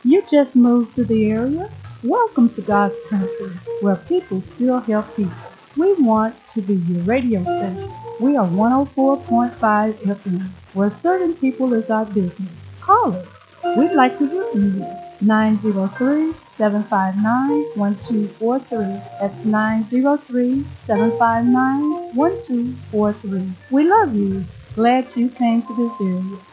You just moved to the area? Welcome to God's country, where people still help people. We want to be your radio station. We are 104.5 FM, where serving people is our business. Call us. We'd like to hear from you. 903-759-1243. That's 903-759-1243. We love you. Glad you came to this area.